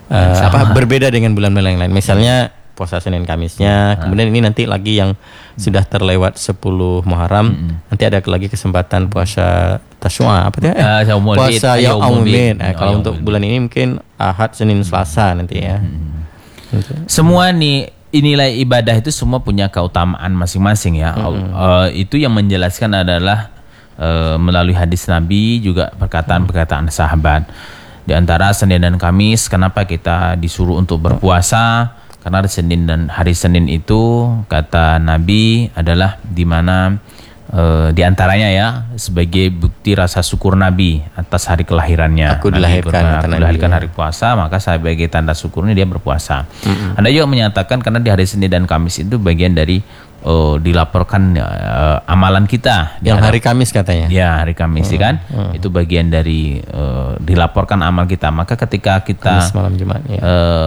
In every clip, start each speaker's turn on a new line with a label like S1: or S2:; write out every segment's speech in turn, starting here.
S1: berbeda dengan bulan-bulan yang lain. Misalnya puasa Senin Kamisnya, kemudian ini nanti lagi yang sudah terlewat 10 Muharram, nanti ada lagi kesempatan puasa Tasyua, apa itu? Puasa Yaumul Bid. Kalau untuk bulan ini mungkin Ahad, Senin, Selasa nanti ya.
S2: Semua nilai ibadah itu semua punya keutamaan masing-masing ya. Itu yang menjelaskan adalah melalui hadis Nabi, juga perkataan-perkataan sahabat. Di antara Senin dan Kamis, kenapa kita disuruh untuk berpuasa? Karena hari Senin itu kata Nabi adalah di mana di antaranya ya sebagai bukti rasa syukur Nabi atas hari kelahirannya.
S1: Aku dilahirkan
S2: hari puasa, maka sebagai tanda syukurnya dia berpuasa. Anda juga menyatakan karena di hari Senin dan Kamis itu bagian dari dilaporkan amalan kita.
S1: Yang hari Kamis katanya.
S2: Ya, hari Kamis kan. Itu bagian dari dilaporkan amal kita. Maka ketika kita
S1: Kamis malam Jumat, ya.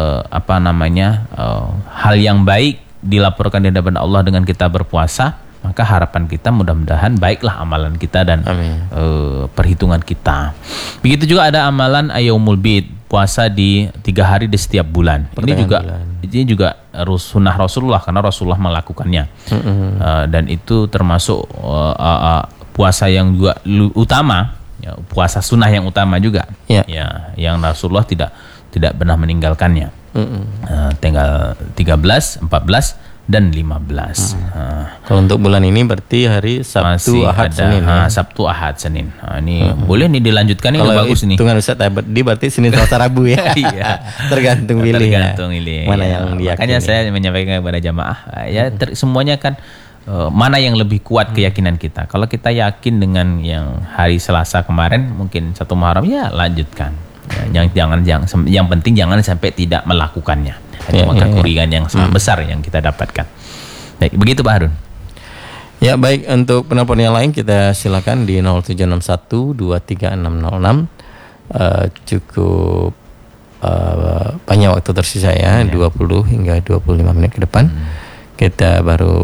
S2: Hal yang baik dilaporkan di hadapan Allah dengan kita berpuasa, maka harapan kita mudah-mudahan baiklah amalan kita dan perhitungan kita. Begitu juga ada amalan Yaumul Bid, puasa di 3 hari di setiap bulan. Ini juga sunnah Rasulullah karena Rasulullah melakukannya. Dan itu termasuk puasa yang juga utama, ya, puasa sunnah yang utama juga. Ya, yang Rasulullah tidak pernah meninggalkannya. Tanggal 13, 14 dan 15.
S1: Kalau untuk bulan ini berarti hari Sabtu, Ahad, Senin.
S2: Sabtu, Ahad, Senin. Ini boleh nih dilanjutkan, ini bagus nih.
S1: Hitungan Ustaz di berarti Senin, Selasa, Rabu ya. Iya. Tergantung pilih. Mana yang diyakini.
S2: Makanya saya menyampaikan kepada jamaah, semuanya kan mana yang lebih kuat keyakinan kita. Kalau kita yakin dengan yang hari Selasa kemarin, mungkin 1 Muharram, ya lanjutkan. Yang penting jangan sampai tidak melakukannya. Maka kerugian yang sangat besar yang kita dapatkan. Baik, begitu Pak Harun.
S1: Ya, baik, untuk penelpon yang lain kita silakan di 0761 23606. Cukup banyak waktu tersisa ya, 20 hingga 25 menit ke depan. Kita baru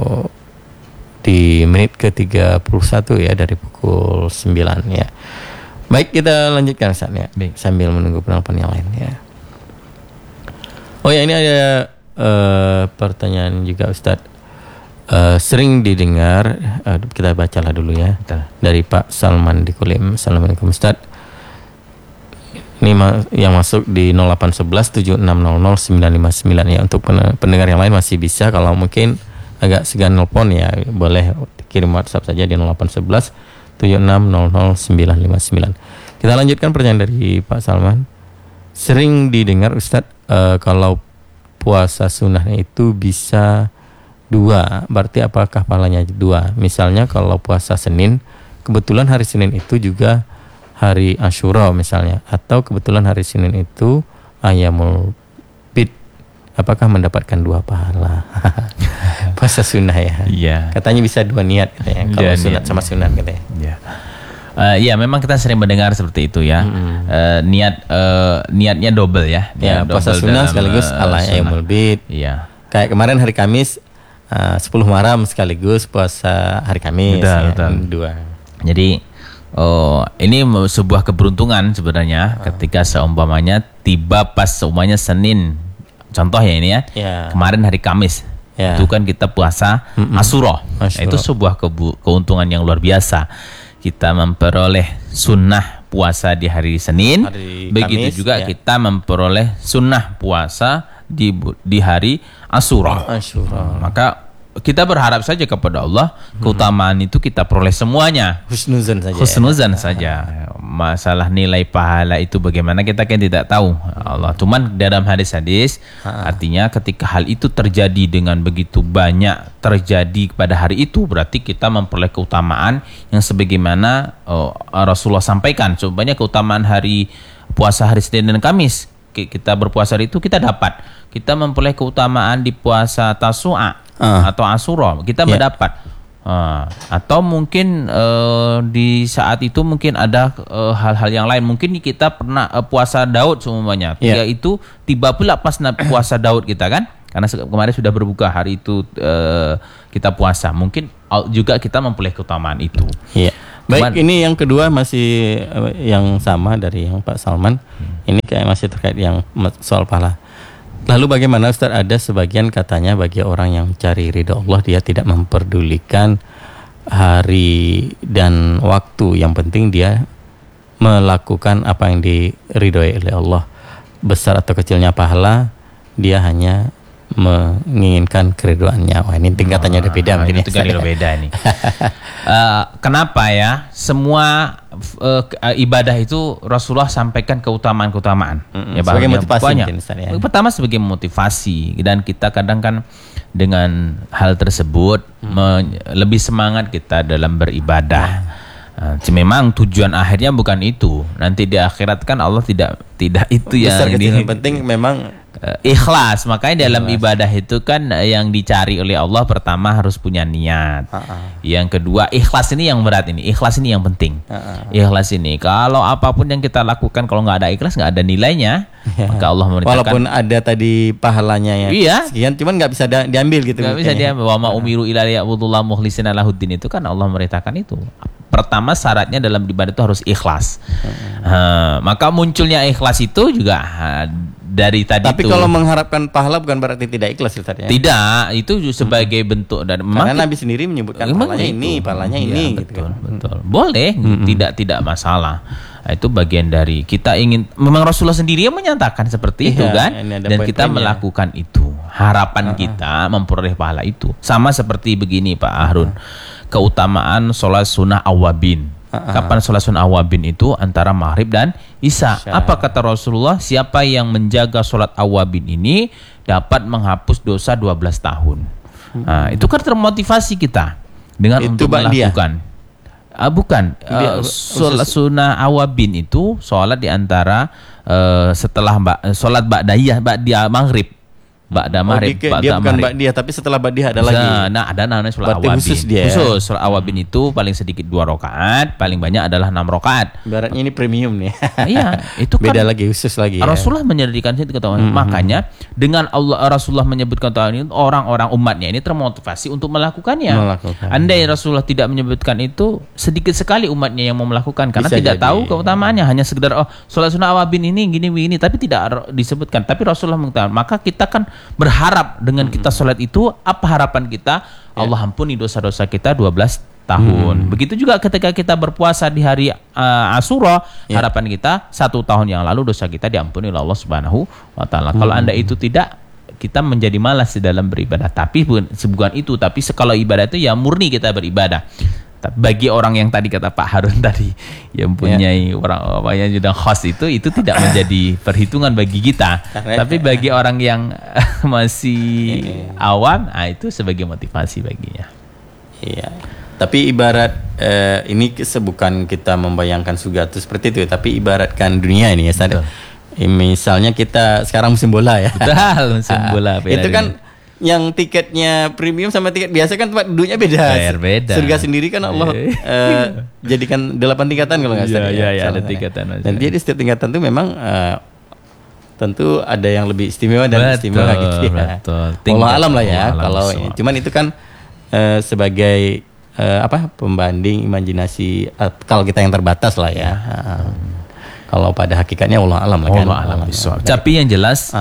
S1: di menit ke-31 ya, dari pukul 9 ya. Baik, kita lanjutkan Ustaz ya. Sambil menunggu penelpon yang lain ya. Oh ya, ini ada pertanyaan juga Ustaz. Sering didengar, kita bacalah dulu ya. Dari Pak Salman di Kulim. Assalamualaikum Ustaz. Ini yang masuk di 0811 7600 959 ya. Untuk pendengar yang lain masih bisa, kalau mungkin agak segan nelpon ya, boleh kirim WhatsApp saja di 0811 7600 959. Kita lanjutkan pertanyaan dari Pak Salman. Sering didengar Ustadz, kalau puasa sunnahnya itu bisa 2, berarti apakah pahalanya 2? Misalnya kalau puasa Senin, kebetulan hari Senin itu juga hari Asyura misalnya, atau kebetulan hari Senin itu Yaumul Bid, apakah mendapatkan 2 pahala? Puasa sunnah ya.
S2: Iya.
S1: Katanya bisa 2 niat katanya. Kalau sunat sama sunat katanya.
S2: Iya. Ya, memang kita sering mendengar seperti itu ya. Niatnya double ya.
S1: Ya, puasa sunnah sekaligus ala Yaumul Bid.
S2: Iya.
S1: Kayak kemarin hari Kamis 10 Muharram sekaligus puasa hari Kamis.
S2: Betul. 2. Jadi ini sebuah keberuntungan sebenarnya ketika seumpamanya tiba pas seumpamanya Senin. Contoh ya ini ya. Kemarin hari Kamis. Itu kan kita puasa Asyura. Itu sebuah keuntungan yang luar biasa. Kita memperoleh sunnah puasa di hari Senin, begitu Kamis, juga kita memperoleh sunnah puasa di hari Asyura. Maka kita berharap saja kepada Allah keutamaan itu kita peroleh semuanya. Husnuzan saja. Masalah nilai pahala itu bagaimana kita kan tidak tahu Allah. Cuman dalam hadis-hadis artinya ketika hal itu terjadi dengan begitu banyak terjadi pada hari itu, berarti kita memperoleh keutamaan yang sebagaimana Rasulullah sampaikan. Contohnya keutamaan hari puasa hari Senin dan Kamis. Kita berpuasa hari itu kita dapat. Kita memperoleh keutamaan di puasa Tasyua atau Asyura, kita mendapat. Atau mungkin di saat itu mungkin ada hal-hal yang lain. Mungkin kita pernah puasa Daud semuanya, yaitu tiba pula pas puasa Daud kita kan, karena kemarin sudah berbuka, hari itu kita puasa. Mungkin juga kita memperoleh keutamaan itu.
S1: Baik, ini yang kedua masih yang sama dari yang Pak Salman. Ini kayak masih terkait yang soal pahala. Lalu bagaimana Ustaz? Ada sebagian katanya bagi orang yang cari ridha Allah, dia tidak memperdulikan hari dan waktu. Yang penting dia melakukan apa yang diridhoi oleh Allah. Besar atau kecilnya pahala, dia hanya menginginkan keriduannya. Wah, ini tingkatannya udah beda.
S2: Ini tingkatannya udah beda nih. Kenapa ya? Semua ibadah itu Rasulullah sampaikan keutamaan-keutamaan. Ya,
S1: sebagai motivasi
S2: banyak.
S1: Ya.
S2: Pertama sebagai motivasi, dan kita kadang kan dengan hal tersebut lebih semangat kita dalam beribadah. Memang tujuan akhirnya bukan itu. Nanti di akhirat kan Allah tidak itu yang
S1: penting memang
S2: ikhlas. Makanya dalam ibadah itu kan yang dicari oleh Allah, pertama harus punya niat. Yang kedua, ikhlas ini yang berat ini. Ikhlas ini yang penting. Ikhlas ini, kalau apapun yang kita lakukan kalau nggak ada ikhlas, nggak ada nilainya. Maka Allah memerintahkan,
S1: walaupun ada tadi pahalanya ya sekian, cuman nggak bisa diambil gitu.
S2: Nggak bisa diambil. Wa ma umiru illa liya'budullaha mukhlishina lahuddin, itu kan Allah merintahkan itu. Pertama syaratnya dalam ibadah itu harus ikhlas. Maka munculnya ikhlas itu juga dari tadi.
S1: Tapi kalau mengharapkan pahala bukan berarti tidak ikhlas ya?
S2: Tidak, itu sebagai bentuk dari
S1: karena Nabi sendiri menyebutkan pahalanya ini
S2: betul,
S1: gitu kan.
S2: Betul. Boleh, tidak masalah. Itu bagian dari kita ingin, memang Rasulullah sendiri yang menyatakan seperti itu kan, dan kita melakukan itu. Harapan kita memperoleh pahala itu. Sama seperti begini Pak Harun. Keutamaan sholat sunnah awabin. Kapan sholat sunnah awabin itu? Antara maghrib dan isya. Apa kata Rasulullah? Siapa yang menjaga sholat awabin ini dapat menghapus dosa 12 tahun. Itu kan termotivasi kita dengan itu untuk melakukan. Bukan. Sholat sunnah awabin itu sholat diantara setelah sholat ba'diyah maghrib. Ba'da maghrib,
S1: dia bukan ba'diyah, tapi setelah ba'diyah ada lagi.
S2: Nah, ada namanya sholat awabin.
S1: Khusus dia.
S2: Khusus sholat awabin itu paling sedikit 2 rakaat, paling banyak adalah 6 rakaat.
S1: Ibaratnya ini premium nih.
S2: Iya, itu
S1: beda
S2: kan
S1: lagi, khusus lagi.
S2: Rasulullah menjadikan itu ketahuan. Makanya dengan Rasulullah menyebutkan ketahuan itu, orang-orang umatnya ini termotivasi untuk melakukannya. Andai Rasulullah tidak menyebutkan itu, sedikit sekali umatnya yang mau melakukan karena bisa tidak tahu keutamaannya, hanya sekedar sholat sunnah awabin ini gini, tapi tidak disebutkan. Tapi Rasulullah mengatakan, maka kita kan berharap dengan kita sholat itu, apa harapan kita? Allah ampuni dosa-dosa kita 12 tahun. Begitu juga ketika kita berpuasa di hari Asyura, harapan kita 1 tahun yang lalu dosa kita diampuni oleh Allah Subhanahu wa taala. Kalau Anda itu tidak, kita menjadi malas di dalam beribadah. Tapi bukan itu, tapi kalau ibadah itu ya murni kita beribadah. Bagi orang yang tadi kata Pak Harun tadi, yang punyai orang yang sudah khas itu tidak menjadi perhitungan bagi kita. Tapi bagi orang yang masih awam, itu sebagai motivasi baginya.
S1: Iya. Tapi ibarat ini bukan kita membayangkan surga itu seperti itu, tapi ibaratkan dunia ini ya. Misalnya kita sekarang musim bola ya.
S2: Betul, musim bola.
S1: Itu kan yang tiketnya premium sama tiket biasa kan tempat duduknya beda.
S2: Beda.
S1: Surga sendiri kan Allah jadikan 8 tingkatan kalau nggak salah.
S2: Iya, ada tingkatan.
S1: Dan jadi setiap tingkatan itu memang tentu ada yang lebih istimewa dan istimewa gitu ya. Betul. Allah alam lah ya. Kalau cuman itu kan sebagai pembanding imajinasi akal kita yang terbatas lah ya. Kalau pada hakikatnya Allah alam lah kan.
S2: Allah alam. Tapi yang jelas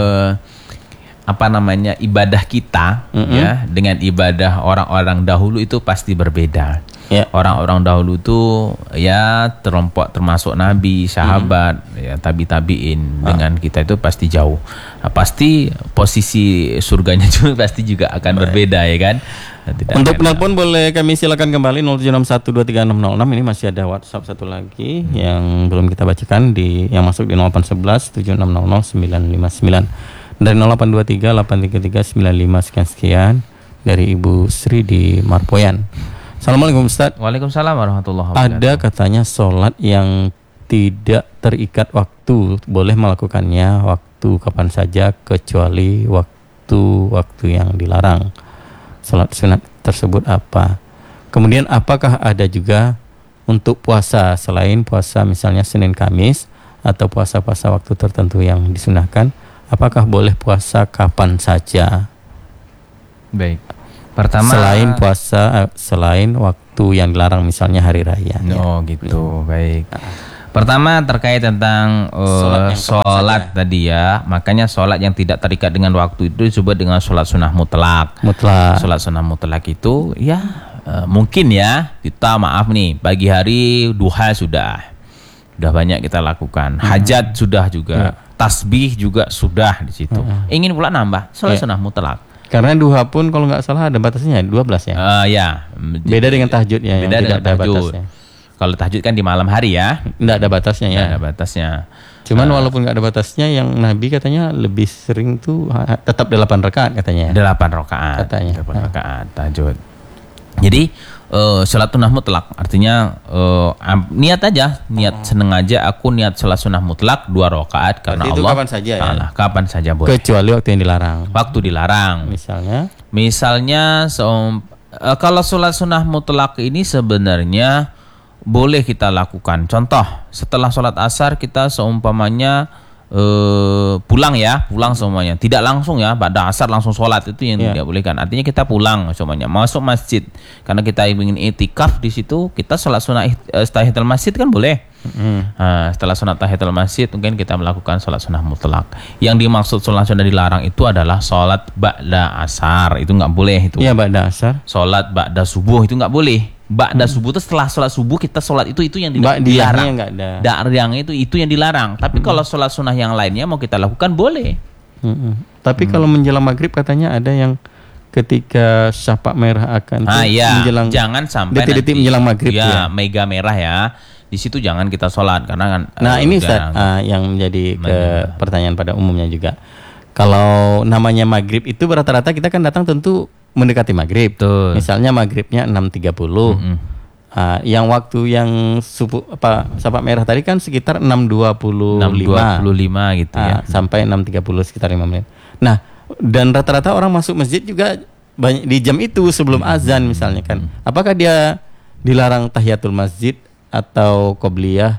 S2: ibadah kita ya dengan ibadah orang-orang dahulu itu pasti berbeda. Orang-orang dahulu itu ya termasuk nabi, sahabat, ya tabi'in dengan kita itu pasti jauh. Pasti posisi surganya juga pasti juga akan berbeda ya kan.
S1: Untuk penelpon boleh kami silakan kembali 0761236606. Ini masih ada WhatsApp satu lagi yang belum kita bacakan yang masuk di 0811 7600 959. Dari 0823 833 95 sekian dari Ibu Sri di Marpoyan. Assalamualaikum Ustaz.
S2: Waalaikumsalam warahmatullahi wabarakatuh.
S1: Ada katanya sholat yang tidak terikat waktu, boleh melakukannya waktu kapan saja kecuali waktu yang dilarang. Sholat sunat tersebut apa? Kemudian apakah ada juga untuk puasa selain puasa misalnya Senin Kamis atau puasa-puasa waktu tertentu yang disunahkan? Apakah boleh puasa kapan saja?
S2: Baik. Pertama,
S1: selain waktu yang dilarang, misalnya hari raya.
S2: Oh gitu, baik. Pertama terkait tentang sholat tadi ya, makanya sholat yang tidak terikat dengan waktu itu disebut dengan sholat sunnah mutlak. Sholat sunnah mutlak itu ya mungkin ya kita maaf nih pagi hari duha sudah banyak kita lakukan, hajat sudah juga, tasbih juga sudah di situ. Ingin pula nambah sholat sunnah mutlak.
S1: Karena duha pun kalau nggak salah ada batasnya 12 ya.
S2: Ya.
S1: Beda dengan tahajud ya,
S2: beda
S1: yang
S2: dengan
S1: tidak ada
S2: tahajud.
S1: batasnya.
S2: Kalau tahajud kan di malam hari ya.
S1: Nggak ada batasnya ya.
S2: Nggak ada batasnya.
S1: Cuman walaupun nggak ada batasnya, yang Nabi katanya lebih sering tuh tetap 8 rakaat katanya.
S2: 8 rakaat.
S1: Katanya.
S2: 8 rakaat tahajud. Jadi sholat sunnah mutlak artinya niat aja, niat seneng aja aku niat sholat sunnah mutlak 2 rakaat karena
S1: itu
S2: Allah.
S1: Kapan saja ya?
S2: Kapan saja boleh.
S1: Kecuali waktu yang dilarang.
S2: Waktu dilarang. Misalnya kalau sholat sunnah mutlak ini sebenarnya boleh kita lakukan. Contoh, setelah sholat asar kita seumpamanya pulang semuanya. Tidak langsung ya, pada asar langsung sholat itu yang tidak boleh kan. Artinya kita pulang semuanya, masuk masjid. Karena kita ingin itikaf di situ, kita sholat sunnah tahiyatul masjid kan boleh. Setelah sholat tahiyatul masjid mungkin kita melakukan sholat sunnah mutlak. Yang dimaksud sholat sunnah dilarang itu adalah sholat ba'da asar, itu nggak boleh itu.
S1: Iya, ba'da asar.
S2: Sholat ba'da subuh itu nggak boleh. Ba'da subuh itu setelah sholat subuh kita sholat itu yang dilarang. Yang itu yang dilarang. Tapi kalau sholat sunnah yang lainnya mau kita lakukan boleh.
S1: Tapi kalau menjelang maghrib katanya ada yang ketika syapak merah akan menjelang,
S2: jangan sampai
S1: detik-detik menjelang maghrib
S2: ya, mega merah ya. Di situ jangan kita sholat karena kan.
S1: Nah ini Ustaz, yang menjadi pertanyaan pada umumnya juga. Kalau namanya maghrib itu rata-rata kita kan datang tentu mendekati maghrib.
S2: Betul.
S1: Misalnya maghribnya 6.30. Yang waktu yang syapak merah tadi kan sekitar 6.25
S2: gitu ya.
S1: Sampai 6.30 sekitar 5 menit. Nah, dan rata-rata orang masuk masjid juga banyak di jam itu sebelum azan misalnya kan. Apakah dia dilarang tahiyatul masjid atau qobliyah?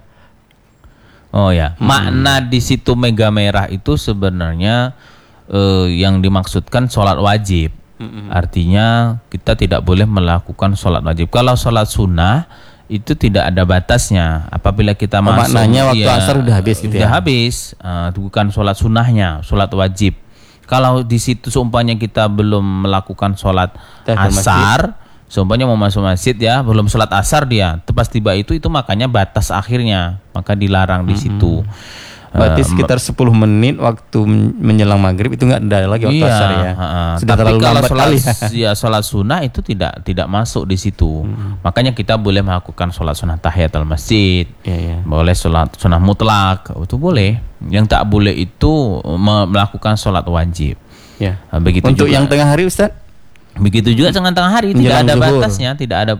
S2: Oh ya, makna di situ mega merah itu sebenarnya yang dimaksudkan sholat wajib. Artinya kita tidak boleh melakukan sholat wajib. Kalau sholat sunnah itu tidak ada batasnya. Apabila kita masuk,
S1: maknanya waktu asar udah habis gitu
S2: ya? Habis, bukan sholat sunnahnya, sholat wajib. Kalau di situ seumpamanya kita belum melakukan sholat asar, seumpamanya mau masuk masjid ya, belum sholat asar dia, tepas tiba itu makanya batas akhirnya, maka dilarang di situ.
S1: Berarti sekitar 10 menit waktu menjelang maghrib itu nggak ada lagi waktu asar ya. Sudah
S2: tapi kalau sholat sunnah itu tidak masuk di situ. Makanya kita boleh melakukan sholat sunnah tahiyatul masjid. Boleh sholat sunnah mutlak, itu boleh. Yang tak boleh itu melakukan sholat wajib. Begitu
S1: untuk
S2: juga
S1: yang tengah hari Ustaz.
S2: Begitu juga dengan tengah hari tidak ada batasnya,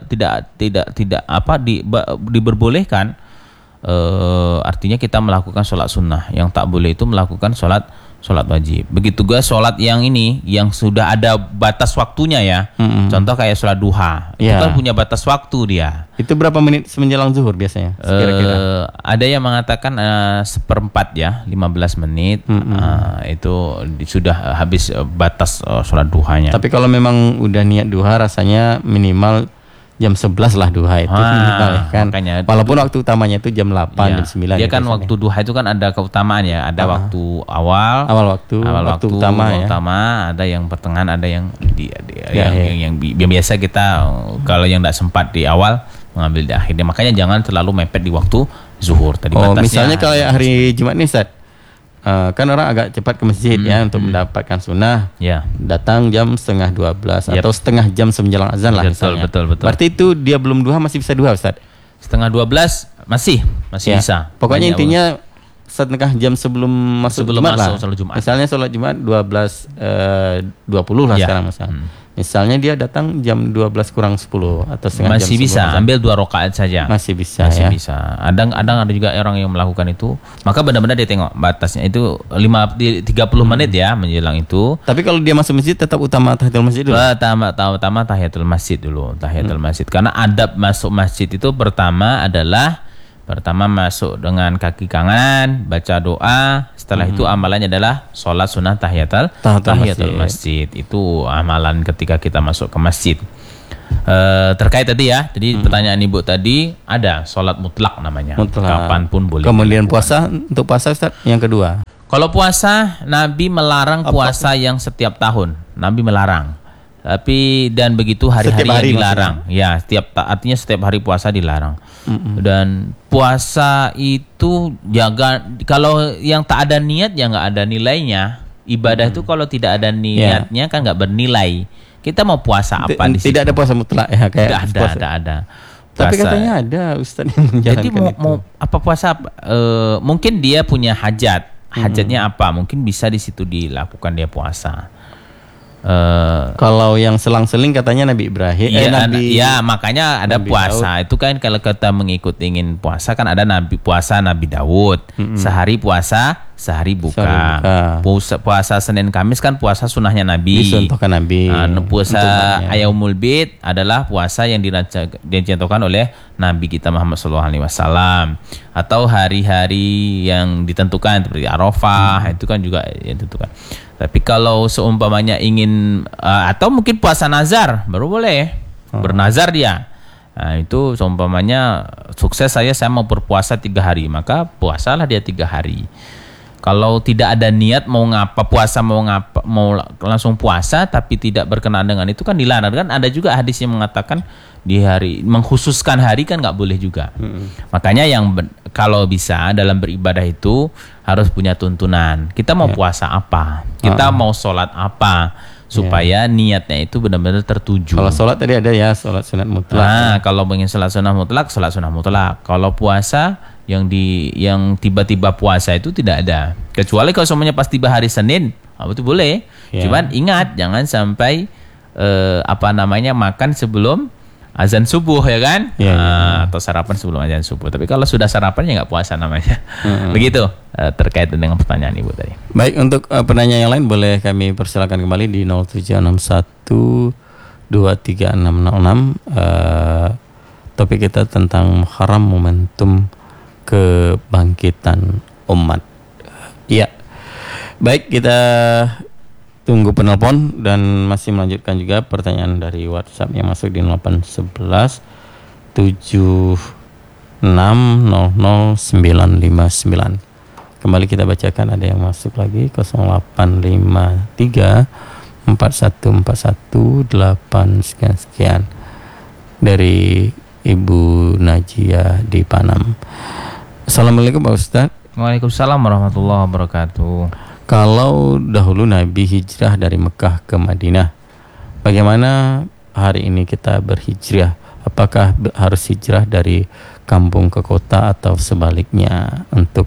S2: diperbolehkan. Artinya kita melakukan sholat sunnah. Yang tak boleh itu melakukan sholat wajib. Begitu juga sholat yang sudah ada batas waktunya ya. Contoh kayak sholat duha, itu kan punya batas waktu dia.
S1: Itu berapa menit menjelang zuhur biasanya? Kira-kira?
S2: Ada yang mengatakan 1/4 ya, 15 menit. Itu sudah habis batas sholat duhanya.
S1: Tapi kalau memang udah niat duha, rasanya minimal jam 11 lah duha itu minimal kan. Makanya, walaupun waktu utamanya itu jam 8 jam 9.
S2: Dia kan waktu duha itu kan ada keutamaan ya. Ada waktu awal waktu
S1: utama ya.
S2: Ada yang pertengahan, ada yang yang biasa kita kalau yang tidak sempat di awal mengambil di akhirnya. Makanya jangan terlalu mepet di waktu zuhur tadi batasnya.
S1: Misalnya kalau hari Jumat nih Ustaz, kan orang agak cepat ke masjid ya untuk mendapatkan sunnah. Datang jam 11:30 atau setengah jam semenjelang azan lah misalnya.
S2: Betul.
S1: Berarti itu dia belum duha masih bisa duha Ustaz?
S2: 11:30 masih bisa.
S1: Pokoknya intinya setengah jam sebelum masuk Jumat lah. Misalnya sholat Jumat 12:20 lah sekarang misalnya. Misalnya dia datang jam 12 kurang 10 atau setengah jam.
S2: Masih bisa, ambil 2 rakaat saja.
S1: Masih bisa.
S2: Bisa. Ada juga orang yang melakukan itu. Maka benar-benar dia tengok batasnya itu 30 menit ya menjelang itu. Tapi
S1: kalau dia masuk masjid tetap utama tahiyatul masjid dulu.
S2: Utama tahiyatul masjid dulu, tahiyatul masjid. Karena adab masuk masjid itu pertama masuk dengan kaki kanan, baca doa. Setelah itu amalannya adalah sholat sunnah tahiyatul masjid. Itu amalan ketika kita masuk ke masjid. Terkait tadi ya, jadi pertanyaan Ibu tadi ada sholat mutlak namanya, kapanpun boleh.
S1: Kemudian puasa, untuk puasa Ustaz yang kedua.
S2: Kalau puasa, Nabi melarang puasa yang setiap tahun, Nabi melarang. Tapi dan begitu hari-hari yang dilarang, maksudnya. Ya artinya setiap hari puasa dilarang. Dan puasa itu jaga, kalau yang tak ada niat ya nggak ada nilainya. Ibadah itu kalau tidak ada niatnya kan nggak bernilai. Kita mau puasa apa di situ?
S1: Tidak ada puasa mutlak ya kayak.
S2: Tidak ada. Puasa.
S1: Tapi katanya ada Ustaz yang menjalankan
S2: jadi mau apa puasa? Mungkin dia punya hajat. Hajatnya apa? Mungkin bisa di situ dilakukan dia puasa.
S1: Kalau yang selang-seling katanya Nabi Ibrahim.
S2: Makanya ada Nabi puasa. Daud. Itu kan kalau kita ingin puasa kan ada puasa Nabi Daud. Sehari puasa, sehari buka. Puasa Senin Kamis kan puasa sunnahnya Nabi.
S1: Dicontohkan Nabi.
S2: Puasa Yaumul Bid adalah puasa yang dicontohkan oleh Nabi kita Muhammad SAW. Atau hari-hari yang ditentukan seperti Arafah, itu kan juga yang ditentukan. Tapi kalau seumpamanya ingin atau mungkin puasa nazar baru boleh bernazar dia. Nah, itu seumpamanya sukses saya mau berpuasa 3 hari, maka puasalah dia 3 hari. Kalau tidak ada niat mau langsung puasa tapi tidak berkenaan dengan itu kan dilarang. Kan ada juga hadis yang mengatakan di hari mengkhususkan hari kan nggak boleh juga. Makanya kalau bisa dalam beribadah itu harus punya tuntunan. Kita mau puasa apa? Kita mau sholat apa? Supaya niatnya itu benar-benar tertuju.
S1: Kalau sholat tadi ada ya sholat sunat mutlak.
S2: Nah, kalau ingin sholat sunat mutlak, sholat sunat mutlak. Kalau puasa yang tiba-tiba puasa itu tidak ada. Kecuali kalau semuanya pas tiba hari Senin, itu boleh. Cuman ingat jangan sampai makan sebelum azan subuh ya kan? Atau sarapan sebelum azan subuh. Tapi kalau sudah sarapan ya nggak puasa namanya. Begitu terkait dengan pertanyaan Ibu tadi.
S1: Baik, untuk penanya yang lain boleh kami persilakan kembali di 0761 23606. Topik kita tentang Muharram, momentum kebangkitan umat. Iya. Baik, kita tunggu penelpon dan masih melanjutkan juga pertanyaan dari WhatsApp yang masuk di 0811 7600 959. Kembali kita bacakan, ada yang masuk lagi 0853 4141 8 sekian dari Ibu Najia di Panam. Assalamualaikum Pak Ustaz.
S2: Waalaikumsalam warahmatullahi wabarakatuh.
S1: Kalau dahulu Nabi hijrah dari Mekah ke Madinah, bagaimana hari ini kita berhijrah? Apakah harus hijrah dari kampung ke kota atau sebaliknya untuk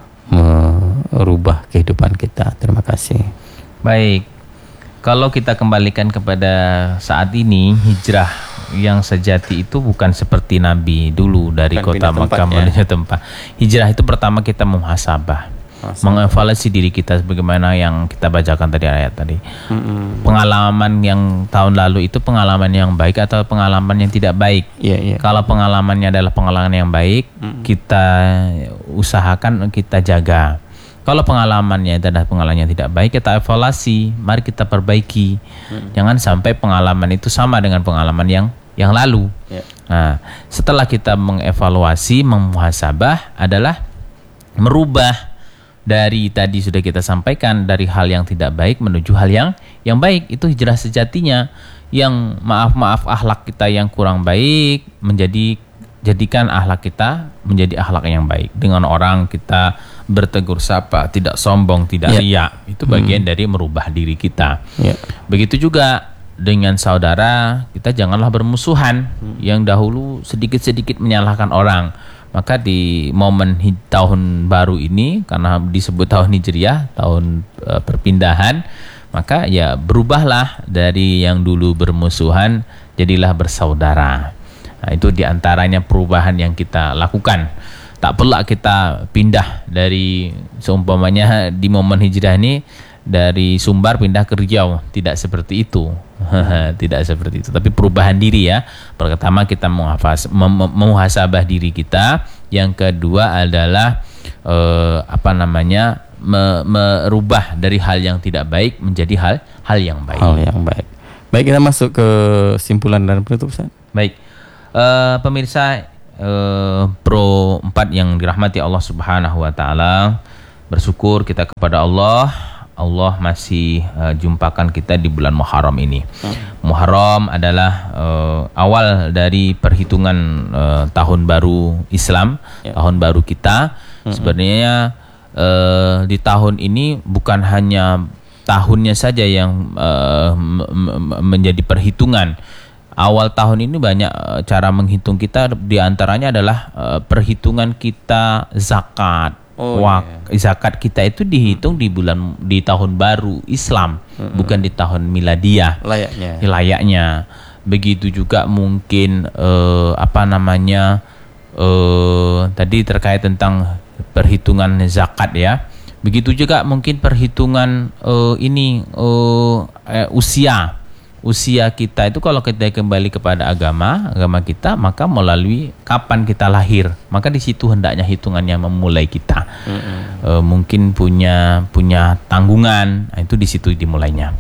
S1: merubah kehidupan kita? Terima kasih.
S2: Baik, kalau kita kembalikan kepada saat ini, hijrah yang sejati itu bukan seperti Nabi dulu dari kota Mekah menuju tempat. Hijrah itu pertama kita muhasabah, mengevaluasi diri kita sebagaimana yang kita bacakan tadi ayat tadi. Pengalaman yang tahun lalu itu pengalaman yang baik atau pengalaman yang tidak baik. Kalau pengalamannya adalah pengalaman yang baik, kita usahakan kita jaga. Kalau pengalamannya adalah pengalaman yang tidak baik, kita evaluasi, mari kita perbaiki. Jangan sampai pengalaman itu sama dengan pengalaman yang lalu. Nah, setelah kita mengevaluasi, memuhasabah adalah merubah dari tadi sudah kita sampaikan, dari hal yang tidak baik menuju hal yang baik. Itu hijrah sejatinya. Yang maaf akhlak kita yang kurang baik jadikan akhlak kita menjadi akhlak yang baik. Dengan orang kita bertegur sapa, tidak sombong, tidak riya. Itu bagian dari merubah diri kita. Begitu juga dengan saudara, kita janganlah bermusuhan yang dahulu sedikit-sedikit menyalahkan orang. Maka di momen tahun baru ini, karena disebut tahun Hijriah, tahun perpindahan, maka ya berubahlah dari yang dulu bermusuhan, jadilah bersaudara. Nah, itu diantaranya perubahan yang kita lakukan. Tak perlu kita pindah dari, seumpamanya di momen hijrah ini, dari Sumbar pindah ke Riau. Tidak seperti itu. Tidak seperti itu. Tapi perubahan diri ya. Pertama kita muhasabah diri kita. Yang kedua adalah merubah dari hal yang tidak baik menjadi hal yang baik.
S1: Hal yang baik. Baik, kita masuk ke simpulan dan penutup, Ustaz.
S2: Baik, pemirsa Pro 4 yang dirahmati Allah Subhanahu wa taala, bersyukur kita kepada Allah. Allah masih jumpakan kita di bulan Muharram ini. Muharram adalah awal dari perhitungan tahun baru Islam, tahun baru kita. Sebenarnya di tahun ini bukan hanya tahunnya saja yang menjadi perhitungan. Awal tahun ini banyak cara menghitung kita, diantaranya adalah perhitungan kita zakat. Zakat kita itu dihitung di tahun baru Islam, bukan di tahun miladiah. Layaknya. Begitu juga mungkin tadi terkait tentang perhitungan zakat ya. Begitu juga mungkin perhitungan usia kita itu, kalau kita kembali kepada agama kita, maka melalui kapan kita lahir, maka di situ hendaknya hitungannya memulai kita. Mungkin punya tanggungan, itu di situ dimulainya.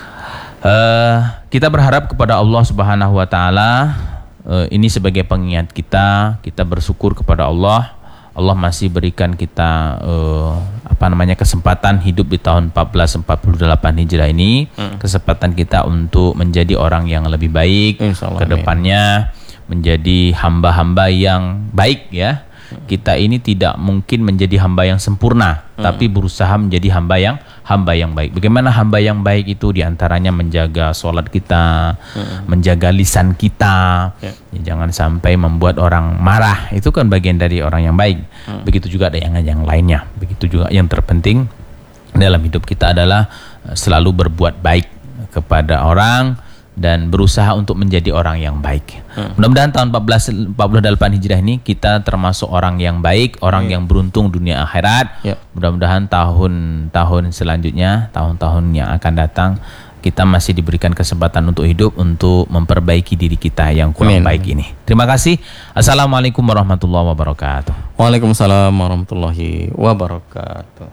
S2: Kita berharap kepada Allah Subhanahu wa taala, ini sebagai pengingat kita bersyukur kepada Allah. Allah masih berikan kita kesempatan hidup di tahun 1448 Hijrah ini, kesempatan kita untuk menjadi orang yang lebih baik ke depannya, menjadi hamba-hamba yang baik ya. Kita ini tidak mungkin menjadi hamba yang sempurna, tapi berusaha menjadi hamba yang baik. Bagaimana hamba yang baik itu? Diantaranya menjaga sholat kita, menjaga lisan kita, jangan sampai membuat orang marah. Itu kan bagian dari orang yang baik. Begitu juga ada yang lainnya. Begitu juga yang terpenting dalam hidup kita adalah selalu berbuat baik kepada orang dan berusaha untuk menjadi orang yang baik. Mudah-mudahan tahun 1448 Hijrah ini kita termasuk orang yang baik, orang yang beruntung dunia akhirat. Mudah-mudahan tahun-tahun selanjutnya, tahun-tahun yang akan datang, kita masih diberikan kesempatan untuk hidup, untuk memperbaiki diri kita yang kurang baik ini. Terima kasih. Assalamualaikum warahmatullahi wabarakatuh.
S1: Waalaikumsalam warahmatullahi wabarakatuh.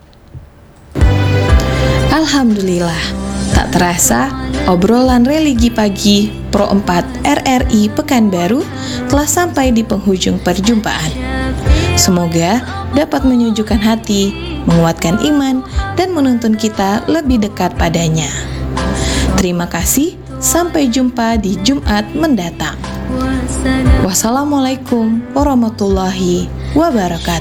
S3: Alhamdulillah, tak terasa obrolan religi pagi Pro 4 RRI Pekanbaru telah sampai di penghujung perjumpaan. Semoga dapat menyejukkan hati, menguatkan iman, dan menuntun kita lebih dekat padanya. Terima kasih, sampai jumpa di Jumat mendatang. Wassalamualaikum warahmatullahi wabarakatuh.